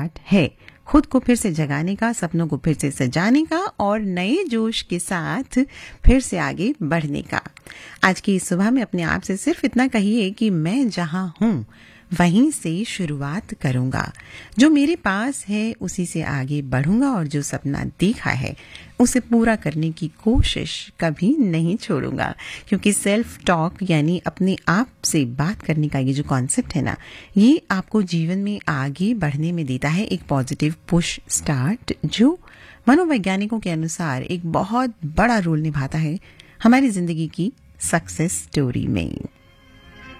Start है, खुद को फिर से जगाने का, सपनों को फिर से सजाने का और नए जोश के साथ फिर से आगे बढ़ने का। आज की इस सुबह में अपने आप से सिर्फ इतना कहिए कि मैं जहां हूं वहीं से शुरुआत करूंगा, जो मेरे पास है उसी से आगे बढ़ूंगा और जो सपना देखा है उसे पूरा करने की कोशिश कभी नहीं छोड़ूंगा। क्योंकि सेल्फ टॉक यानी अपने आप से बात करने का ये जो कॉन्सेप्ट है ना, ये आपको जीवन में आगे बढ़ने में देता है एक पॉजिटिव पुश स्टार्ट, जो मनोवैज्ञानिकों के अनुसार एक बहुत बड़ा रोल निभाता है हमारी जिंदगी की सक्सेस स्टोरी में।